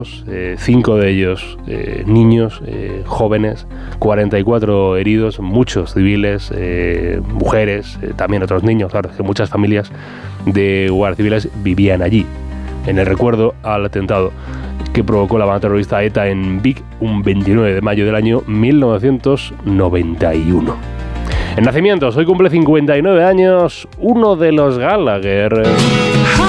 5 de ellos niños, jóvenes, 44 heridos, muchos civiles, mujeres, también otros niños. Claro, que muchas familias de guardias civiles vivían allí, en el recuerdo al atentado que provocó la banda terrorista ETA en Vic un 29 de mayo del año 1991. En nacimientos, hoy cumple 59 años uno de los Gallagher.